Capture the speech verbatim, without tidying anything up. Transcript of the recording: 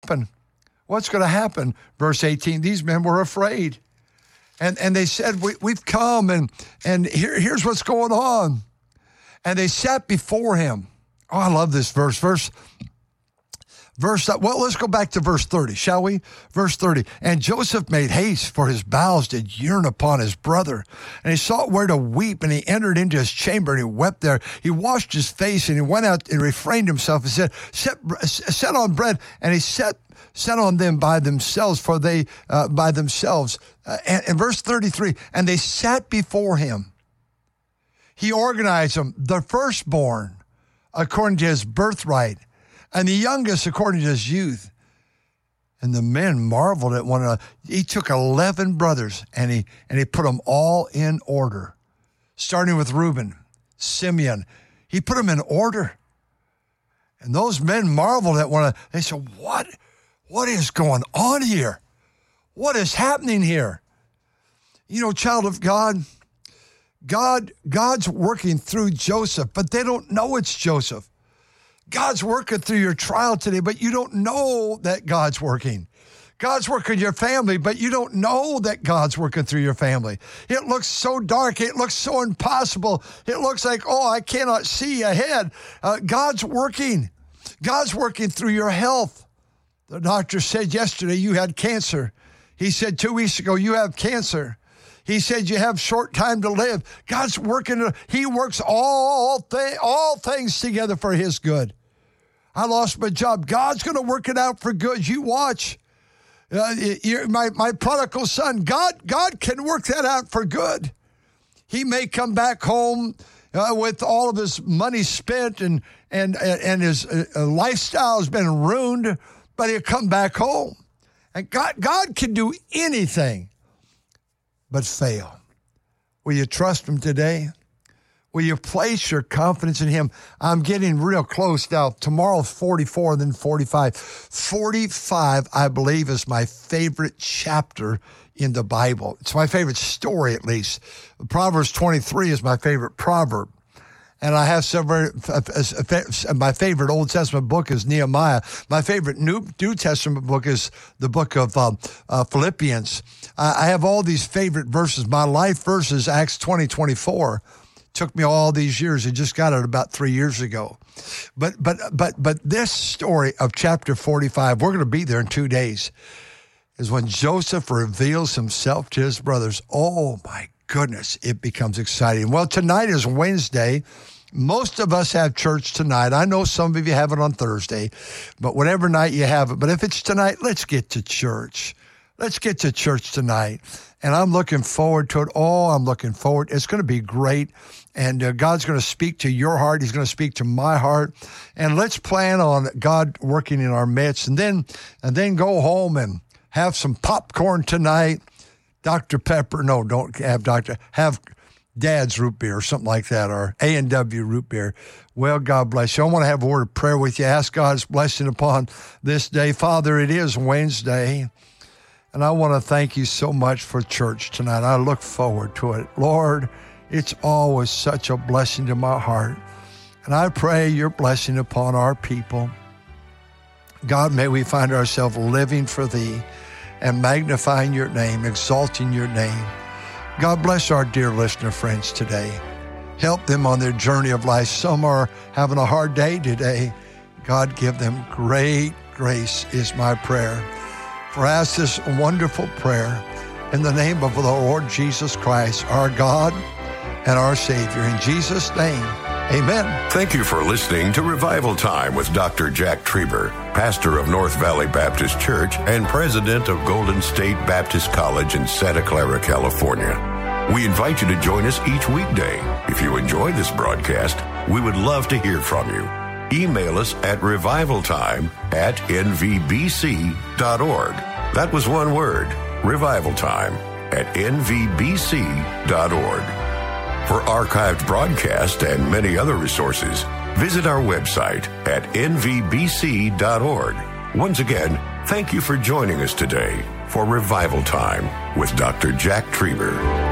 happen? What's going to happen? Verse eighteen, these men were afraid. And and they said, we, we've come, and, and here, here's what's going on. And they sat before him. Oh, I love this verse. Verse, verse. Well, let's go back to verse thirty, shall we? Verse thirty. And Joseph made haste, for his bowels did yearn upon his brother. And he sought where to weep, and he entered into his chamber, and he wept there. He washed his face, and he went out and refrained himself, and said, set, set on bread. And he set set on them by themselves, for they, uh, by themselves. Uh, and, and verse thirty-three, and they sat before him. He organized them, the firstborn, according to his birthright, and the youngest according to his youth. And the men marveled at one another. He took eleven brothers, and he and he put them all in order, starting with Reuben, Simeon. He put them in order. And those men marveled at one another. They said, what? What is going on here? What is happening here? You know, child of God, God, God's working through Joseph, but they don't know it's Joseph. God's working through your trial today, but you don't know that God's working. God's working in your family, but you don't know that God's working through your family. It looks so dark. It looks so impossible. It looks like, oh, I cannot see ahead. Uh, God's working. God's working through your health. The doctor said yesterday you had cancer. He said two weeks ago you have cancer. He said you have short time to live. God's working. He works all, th- all things together for his good. I lost my job. God's going to work it out for good. You watch. Uh, you're my, my prodigal son, God, God can work that out for good. He may come back home uh, with all of his money spent and, and, and his uh, lifestyle has been ruined, but he'll come back home. And God, God can do anything but fail. Will you trust him today? Will you place your confidence in him? I'm getting real close now. Tomorrow's forty-four, then forty-five. forty-five, I believe, is my favorite chapter in the Bible. It's my favorite story, at least. Proverbs twenty-three is my favorite proverb. And I have several, my favorite Old Testament book is Nehemiah. My favorite New, New Testament book is the book of um, uh, Philippians. I have all these favorite verses. My life verse is Acts twenty twenty-four. Took me all these years. I just got it about three years ago. But but but but this story of chapter forty-five, we're going to be there in two days, is when Joseph reveals himself to his brothers. Oh, my goodness, it becomes exciting. Well, tonight is Wednesday. Most of us have church tonight. I know some of you have it on Thursday, but whatever night you have it. But if it's tonight, let's get to church. Let's get to church tonight. And I'm looking forward to it. Oh, I'm looking forward. It's going to be great. And uh, God's going to speak to your heart. He's going to speak to my heart. And let's plan on God working in our midst. And then, and then go home and have some popcorn tonight. Doctor Pepper. No, don't have Doctor Have Dad's root beer or something like that, or A and W root beer. Well, God bless you. I want to have a word of prayer with you. Ask God's blessing upon this day. Father, it is Wednesday, and I want to thank you so much for church tonight. I look forward to it. Lord, it's always such a blessing to my heart, and I pray your blessing upon our people. God, may we find ourselves living for thee and magnifying your name, exalting your name. God bless our dear listener friends today. Help them on their journey of life. Some are having a hard day today. God, give them great grace is my prayer. For I ask this wonderful prayer in the name of the Lord Jesus Christ, our God and our Savior. In Jesus' name, amen. Thank you for listening to Revival Time with Doctor Jack Trieber, pastor of North Valley Baptist Church and president of Golden State Baptist College in Santa Clara, California. We invite you to join us each weekday. If you enjoy this broadcast, we would love to hear from you. Email us at revivaltime at n v b c dot org. That was one word, revivaltime at n v b c dot org. For archived broadcasts and many other resources, visit our website at n v b c dot org. Once again, thank you for joining us today for Revival Time with Doctor Jack Trieber.